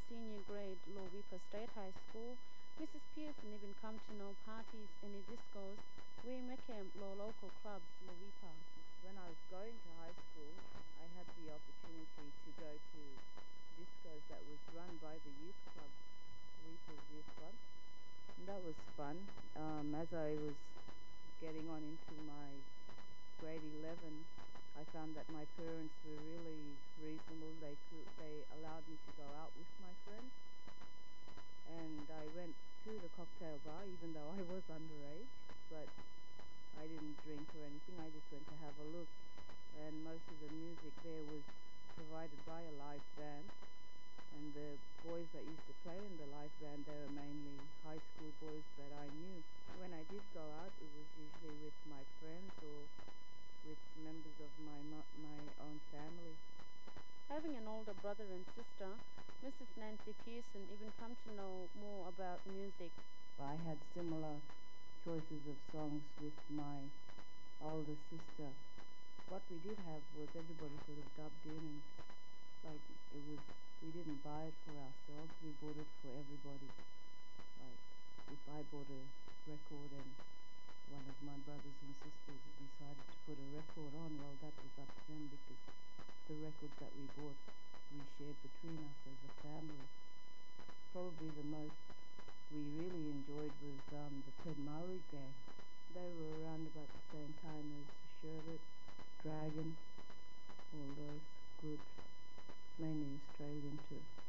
senior grade Lowipa State High School, Mrs. Pearson even come to know parties and discos where Mekem local clubs Lowipa. When I was going to high school, I had the opportunity to go to discos that was run by the youth club, Reapers Youth Club. And that was fun. As I was getting on into my grade 11, I found that my parents were really reasonable. They allowed me to go out with my friends, and I went to the cocktail bar even though I was underage, but I didn't drink or anything. I just went to have a look, and most of the music there was provided by a live band, and the boys that used to play in the live band, they were mainly high school boys that I knew. When I did go out, it was usually with my friends or with members of my own family. Having an older brother and sister, Mrs. Nancy Pearson even come to know more about music. I had similar choices of songs with my older sister. What we did have was everybody sort of dubbed in, and like we didn't buy it for ourselves, we bought it for everybody. Like if I bought a record and one of my brothers and sisters decided to put a record on, well, that was up to them, because the records that we bought we shared between us as a family. Probably the most we really enjoyed was the Ted Mowry Gang. They were around about the same time as Sherbet, Dragon, all those groups, mainly Australian too.